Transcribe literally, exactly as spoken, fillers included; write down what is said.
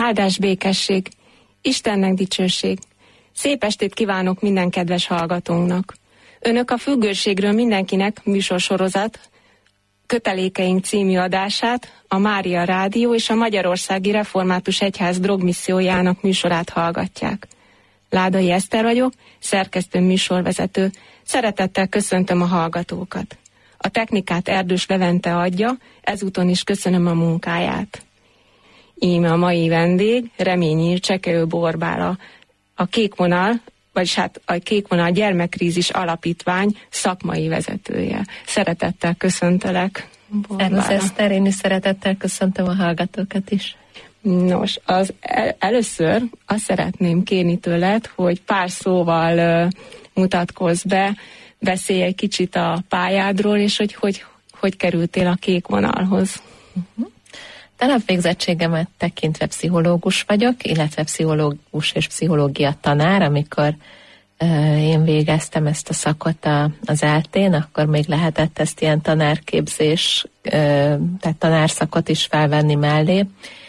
Áldás, békesség, Istennek dicsőség. Szép estét kívánok minden kedves hallgatónknak. Önök a Függőségről mindenkinek műsorsorozat Kötelékeink című adását, a Mária Rádió és a Magyarországi Református Egyház drogmissziójának műsorát hallgatják. Ládai Eszter vagyok, szerkesztő, műsorvezető. Szeretettel köszöntöm a hallgatókat. A technikát Erdős Levente adja, ezúton is köszönöm a munkáját. Íme a mai vendég, Reményi Csekeő Borbála, a Kék Vonal, vagyis hát a Kék Vonal Gyermekkrízis Alapítvány szakmai vezetője. Szeretettel köszöntelek, Borbála. Szervusz Eszter, én is szeretettel köszöntöm a hallgatókat is. Nos, az el, először azt szeretném kérni tőled, hogy pár szóval uh, mutatkozz be, beszélj egy kicsit a pályádról, és hogy hogy, hogy kerültél a Kék Vonalhoz. Uh-huh. Tanárvégzettségemet tekintve pszichológus vagyok, illetve pszichológus és pszichológia tanár. Amikor uh, én végeztem ezt a szakot a, az eltén, akkor még lehetett ezt ilyen tanárképzés, uh, tehát tanárszakot is felvenni mellé,